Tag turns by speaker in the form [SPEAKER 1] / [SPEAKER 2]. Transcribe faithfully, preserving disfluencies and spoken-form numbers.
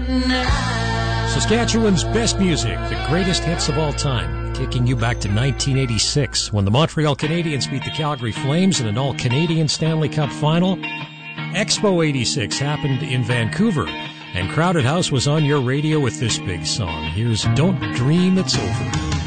[SPEAKER 1] Saskatchewan's best music, the greatest hits of all time, taking you back to nineteen eighty-six when the Montreal Canadiens beat the Calgary Flames in an all-Canadian Stanley Cup final. Expo eighty-six happened in Vancouver, and Crowded House was on your radio with this big song. Here's Don't Dream It's Over.